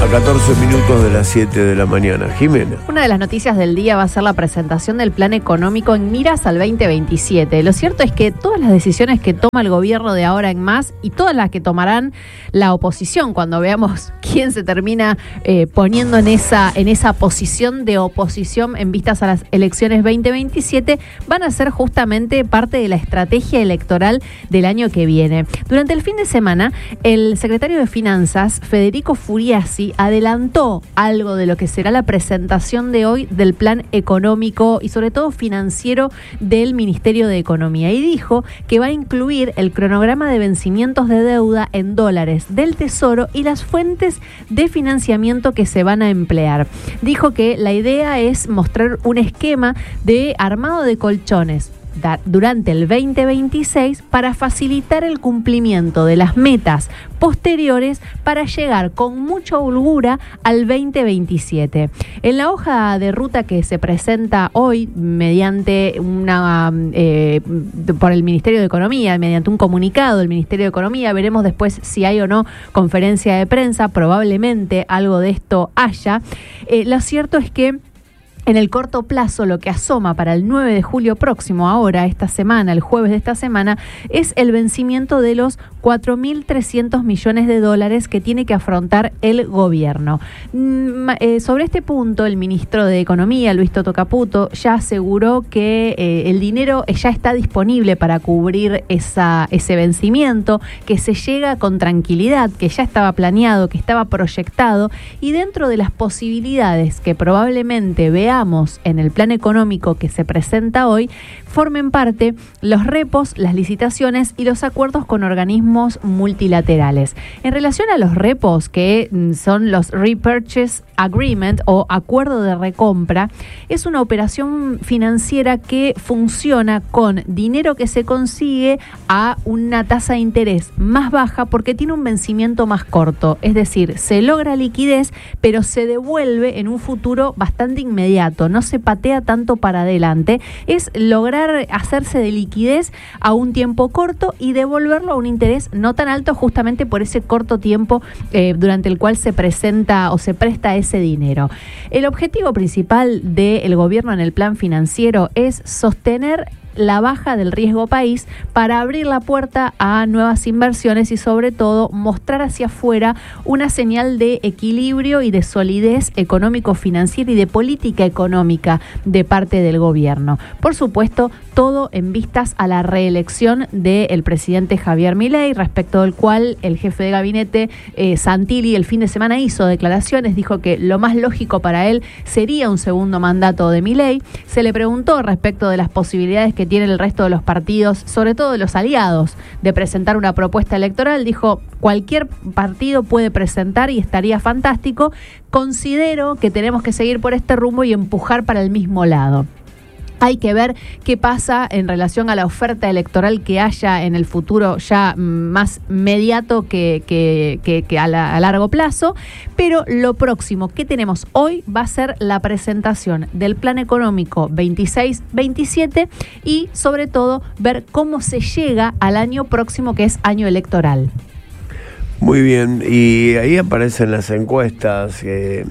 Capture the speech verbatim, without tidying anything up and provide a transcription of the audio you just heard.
catorce minutos de las siete de la mañana. Jimena. Una de las noticias del día va a ser la presentación del plan económico en miras al veinte veintisiete. Lo cierto es que todas las decisiones que toma el gobierno de ahora en más y todas las que tomarán la oposición cuando veamos quién se termina eh, poniendo en esa, en esa posición de oposición en vistas a las elecciones veinte veintisiete van a ser justamente parte de la estrategia electoral del año que viene. Durante el fin de semana, el secretario de Finanzas, Federico Furiasi, adelantó algo de lo que será la presentación de hoy del plan económico y sobre todo financiero del Ministerio de Economía, y dijo que va a incluir el cronograma de vencimientos de deuda en dólares del Tesoro y las fuentes de financiamiento que se van a emplear. Dijo que la idea es mostrar un esquema de armado de colchones durante el veinte veintiséis para facilitar el cumplimiento de las metas posteriores para llegar con mucha holgura al veinte veintisiete. En la hoja de ruta que se presenta hoy mediante una eh, por el Ministerio de Economía, mediante un comunicado del Ministerio de Economía, veremos después si hay o no conferencia de prensa, probablemente algo de esto haya. Eh, lo cierto es que en el corto plazo, lo que asoma para el nueve de julio próximo, ahora, esta semana, el jueves de esta semana, es el vencimiento de los cuatro mil trescientos millones de dólares que tiene que afrontar el gobierno. Mm, eh, sobre este punto, el ministro de Economía, Luis Toto Caputo, ya aseguró que eh, el dinero ya está disponible para cubrir esa, ese vencimiento, que se llega con tranquilidad, que ya estaba planeado, que estaba proyectado, y dentro de las posibilidades que probablemente veamos en el plan económico que se presenta hoy, formen parte los repos, las licitaciones y los acuerdos con organismos multilaterales. En relación a los repos, que son los Repurchase Agreement o acuerdo de recompra, es una operación financiera que funciona con dinero que se consigue a una tasa de interés más baja porque tiene un vencimiento más corto, es decir, se logra liquidez pero se devuelve en un futuro bastante inmediato, no se patea tanto para adelante, es lograr hacerse de liquidez a un tiempo corto y devolverlo a un interés no tan alto justamente por ese corto tiempo eh, durante el cual se presenta o se presta ese dinero. El objetivo principal del gobierno en el plan financiero es sostener la baja del riesgo país para abrir la puerta a nuevas inversiones y sobre todo mostrar hacia afuera una señal de equilibrio y de solidez económico-financiera y de política económica de parte del gobierno. Por supuesto, todo en vistas a la reelección del presidente Javier Milei, respecto del cual el jefe de gabinete eh, Santilli el fin de semana hizo declaraciones, dijo que lo más lógico para él sería un segundo mandato de Milei. Se le preguntó respecto de las posibilidades que tienen el resto de los partidos, sobre todo de los aliados, de presentar una propuesta electoral. Dijo, cualquier partido puede presentar y estaría fantástico. Considero que tenemos que seguir por este rumbo y empujar para el mismo lado. Hay que ver qué pasa en relación a la oferta electoral que haya en el futuro ya más mediato que, que, que, que a, la, a largo plazo, pero lo próximo que tenemos hoy va a ser la presentación del plan económico veintiséis veintisiete y sobre todo ver cómo se llega al año próximo, que es año electoral. Muy bien, y ahí aparecen las encuestas. Eh,